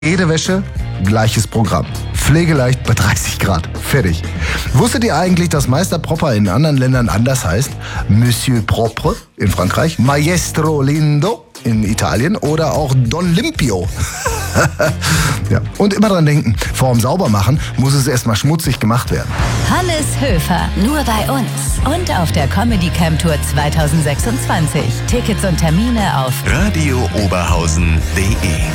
Jede Wäsche, gleiches Programm. Pflegeleicht bei 30 Grad. Fertig. Wusstet ihr eigentlich, dass Meister Propper in anderen Ländern anders heißt? Monsieur Propre in Frankreich, Maestro Lindo in Italien oder auch Don Limpio. Ja. Und immer dran denken, vorm Saubermachen muss es erstmal schmutzig gemacht werden. Hannes Höfer, nur bei uns. Und auf der Comedy Camp Tour 2026. Tickets und Termine auf radiooberhausen.de